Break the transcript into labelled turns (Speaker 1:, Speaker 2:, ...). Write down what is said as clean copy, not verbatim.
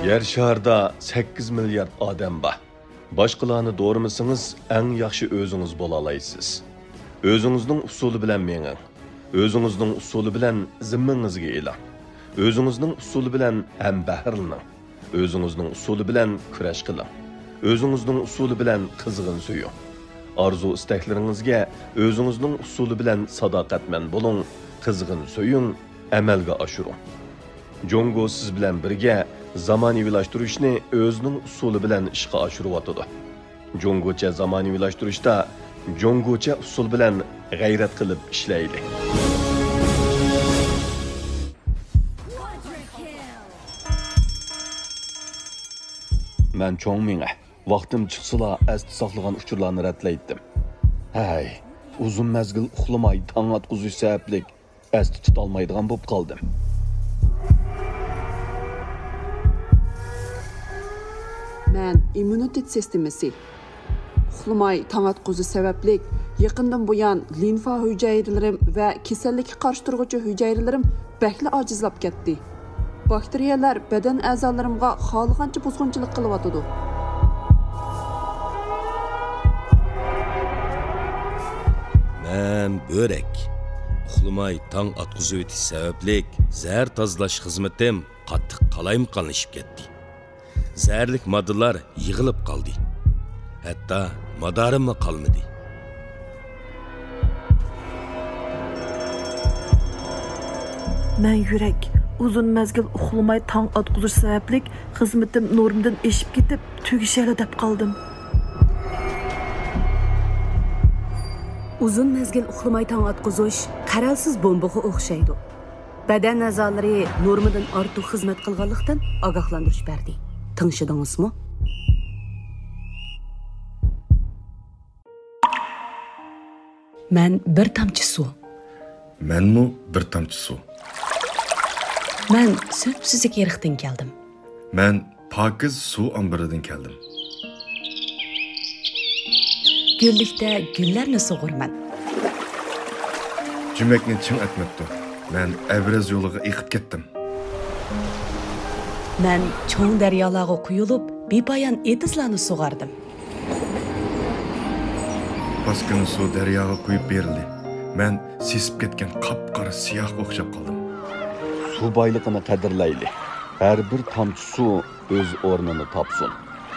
Speaker 1: Yer şarda 8 milyard odam bor. Boshqalarni doğramasangiz, eng yaxshi o'zingiz bo'la olasiz. O'zingizning usuli bilan menging. O'zingizning usuli bilan zimmangizga eling. O'zingizning usuli bilan ham bahrlaning. O'zingizning usuli bilan kurash qiling. O'zingizning usuli bilan qizg'in suying. Arzu istaklaringizga o'zingizning usuli bilan sadoqatman bo'ling, qizg'in suying, amalga oshiring. Jongo siz bilan birga zamonaviylashtirishni o'zining usuli bilan ishga oshiryotdi. Jongocha zamonaviylashtirishda jongocha usul bilan g'ayrat qilib ishlaydi. Men cho'ngminga vaqtim chiqsala asti saqlagan uchurlarni ratlaydim. Hay, uzun mezgil uxlamay tong atquzish sabablik asti tutolmaydigan bo'lib qoldim.
Speaker 2: Men immunitet sistemasi uxlamay tong atquzish sababli yaqindan buyon limfa hujayralarim va kasallikka qarshi turuvchi hujayralarim bakli ojizlab ketdi. Bakteriyalar badan a'zolarimga xohlagancha buzg'unchilik qilyotdi.
Speaker 3: Men börek. Uxlamay tong atquzish o'tish sababli zahar tozalash xizmatim qattiq qalayimqonlashib ketdi. Zəhərlik moddalar yığılıb qaldı. Hətta madarim qalmadı.
Speaker 4: Mən yürək uzun məzgil uxlamay tong atquzish sabablik xizmatim normdan eşib ketib tugishali deb qaldım.
Speaker 5: Uzun mezgil uxlamay tong atquzish qaralsiz bombaga o'xshaydi. Badan a'zolari normadan ortiq xizmat qilganlikdan ogohlantirish berdi. Tanışdыңызmı? Mən bir tamçı su.
Speaker 6: Mənmi bir tamçı su.
Speaker 5: Mən söpsüzlük yeriqdən gəldim.
Speaker 6: Mən pakiz su ambiridan keldim.
Speaker 5: Güllikdə güllərni sug'urman.
Speaker 6: Cümlekni çın etmepti. Mən Əvraz yoluga eqib ketdim.
Speaker 5: Mən çoğun daryolarga quyulub, bepoyon etizlarni sug'ardim.
Speaker 6: Paskini su daryoga quyib berildi. Mən sesib ketgan qap-qara siyah o'xshab qoldim.
Speaker 1: Su boyligini qadrlayli. Har bir tomchi su o'z o'rnini topsin.